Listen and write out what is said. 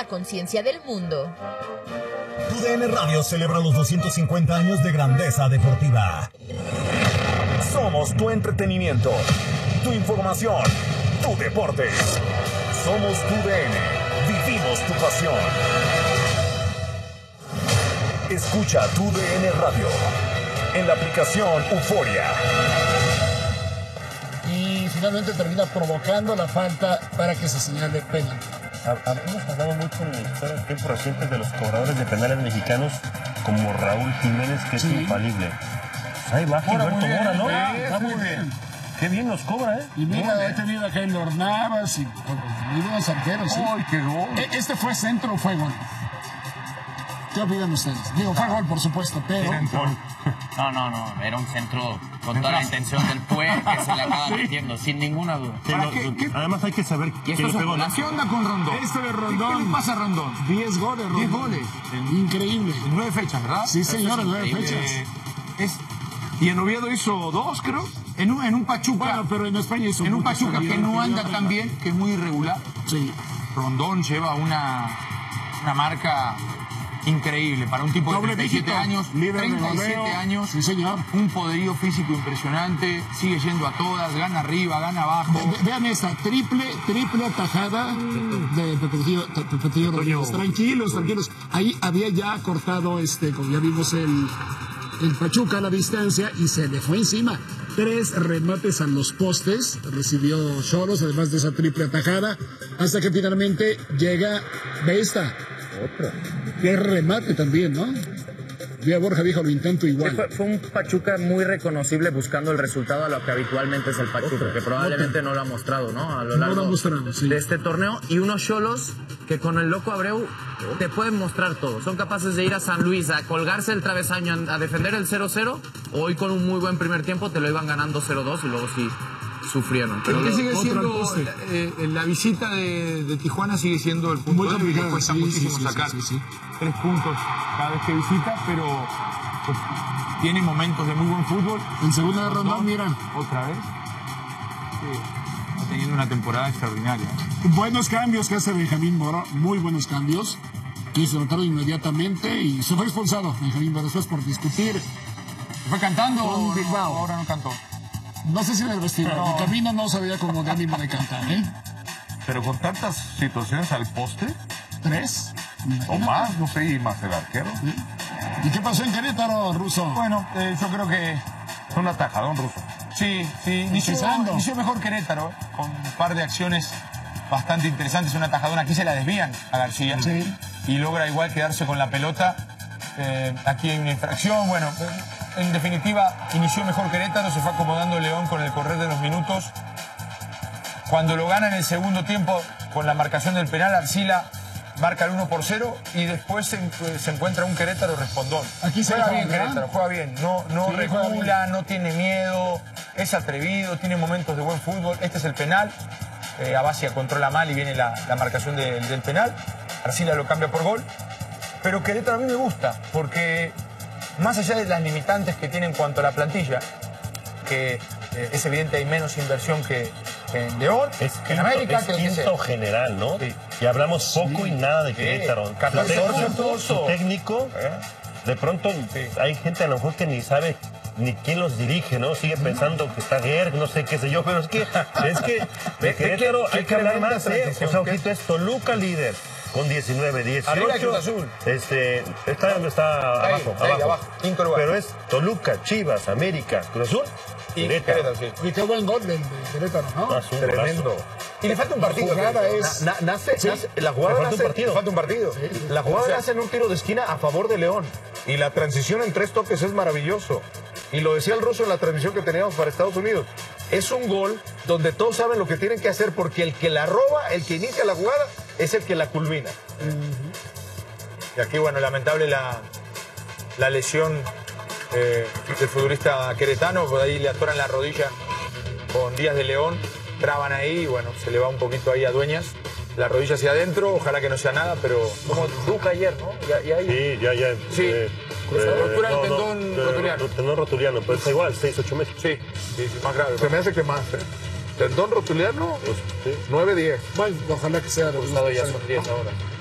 la conciencia del mundo. TUDN Radio celebra los 250 años de grandeza deportiva. Somos tu entretenimiento, tu información, tu deporte. Somos TUDN, vivimos tu pasión. Escucha TUDN Radio en la aplicación Euforia. Y finalmente termina provocando la falta para que se señale penal. Hemos hablado mucho en los tiempos recientes de los cobradores de penales mexicanos como Raúl Jiménez, que es infalible. Ahí va Gilberto Mora, ¿no? Está muy bien. Qué bien los cobra, ¿eh? Y mira, he tenido a Keylor Navas y buenos arqueros, ¿sí? ¡Ay, qué gol! ¿Este fue centro o fue gol? ¿Qué opinan ustedes? Digo, fue gol, por supuesto, pero... No, era un centro con toda la intención del Pue que se le acaba metiendo, sin ninguna duda. Además hay que saber quién lo pegó, ¿no? ¿Qué onda con Rondón? Este de Rondón. ¿Qué le pasa a Rondón? 10 goles, Rondón. 10 goles. Increíble. En 9 fechas, ¿verdad? Sí, señor, en 9 fechas. Y en Oviedo hizo 2, creo. En un Pachuca. Bueno, pero en España hizo En un muchos Pachuca también, que no anda arriba. tan bien, que es muy irregular. Sí. Rondón lleva una marca increíble para un tipo de Doble 37 dígito, años. líder de 37 goleo. años. Sí, señor. Un poderío físico impresionante. Sigue yendo a todas, gana arriba, gana abajo. Vean esta, triple atajada de Pepetillo Rodríguez. Tranquilos. Ahí había ya cortado, como ya vimos, el Pachuca a la distancia y se le fue encima. 3 remates a los postes, recibió Xolos, además de esa triple atajada, hasta que finalmente llega Vesta. Otra. Qué remate también, ¿no? Ya Borja dijo, lo intento igual. Fue un Pachuca muy reconocible buscando el resultado a lo que habitualmente es el Pachuca, que probablemente no lo ha mostrado, ¿no? A lo largo de este torneo. Y unos Xolos que con el loco Abreu te pueden mostrar todo. Son capaces de ir a San Luis a colgarse el travesaño, a defender el 0-0. Hoy con un muy buen primer tiempo te lo iban ganando 0-2 y luego sí sufrieron. Pero que sigue siendo la visita de Tijuana sigue siendo el punto débil que cuesta muchísimo sacar. 3 puntos cada vez que visita, pero pues, tiene momentos de muy buen fútbol. En segunda ronda, mira. Otra vez. Está teniendo una temporada extraordinaria. Buenos cambios que hace Benjamín Mora, muy buenos cambios, que se notaron inmediatamente y se fue expulsado Benjamín Mora después por discutir. ¿Fue cantando con o ahora no cantó? No sé si en el vestido, no. De camino no sabía como de ánimo de cantar, ¿eh? Pero con tantas situaciones al poste, 3 o más, no sé, y más el arquero. ¿Sí? ¿Y qué pasó en Querétaro, Russo? Bueno, yo creo que fue un atajadón, Russo. Sí, inició mejor Querétaro, con un par de acciones bastante interesantes, una atajadona, aquí se la desvían a García y logra igual quedarse con la pelota. Aquí hay una infracción, bueno, en definitiva inició mejor Querétaro, se fue acomodando León con el correr de los minutos. Cuando lo gana en el segundo tiempo con la marcación del penal, Arcila marca el 1-0 y después se encuentra un Querétaro respondón. Aquí se juega bien Querétaro, juega bien, no sí, regula, no tiene miedo, es atrevido, tiene momentos de buen fútbol. Este es el penal, Abacia controla mal y viene la marcación del penal, Arcila lo cambia por gol, pero Querétaro a mí me gusta porque más allá de las limitantes que tiene en cuanto a la plantilla, que es evidente hay menos inversión que en León, que en América. Es quinto general, ¿no? Sí. Y hablamos poco y nada de Querétaro. 14 puntos. Su técnico, de pronto hay gente a lo mejor que ni sabe ni quién los dirige, ¿no? Sigue pensando que está Gerg, no sé qué sé yo, pero es que de Querétaro hay que hablar más, ¿eh? O sea, ojito, es Toluca líder. Con 19, 18. Arriba Cruz Azul. Está abajo. Quinto lugar. Pero es Toluca, Chivas, América, Cruz Azul y Querétaro. Sí. Y qué buen gol de Querétaro, ¿no? Tremendo. Y le falta un partido. La jugada falta un partido. Sí. La jugada nace en un tiro de esquina a favor de León. Y la transición en 3 toques es maravilloso. Y lo decía el Russo en la transmisión que teníamos para Estados Unidos. Es un gol donde todos saben lo que tienen que hacer porque el que la roba, el que inicia la jugada, es el que la culmina. Y aquí, bueno, lamentable la lesión del futbolista queretano. Por ahí le atoran la rodilla con Díaz de León. Traban ahí y, bueno, se le va un poquito ahí a Dueñas. La rodilla hacia adentro, ojalá que no sea nada, pero como Duca ayer, ¿no? Sí, ya. Sí. Ruptura del tendón rotuliano. Tendón rotuliano, pero está igual, 6-8 meses. Sí, más grave. Se me hace que más, Tendón rotuliano, 9-10. Bueno, ojalá que sea. Ya son 10 ahora.